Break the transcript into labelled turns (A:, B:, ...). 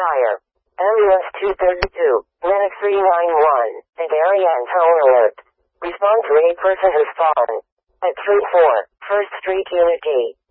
A: fire. Ambulance 232, Linux 391, and Ariane Tower Alert. Respond to a person has fallen. At 34, First Street Unit D.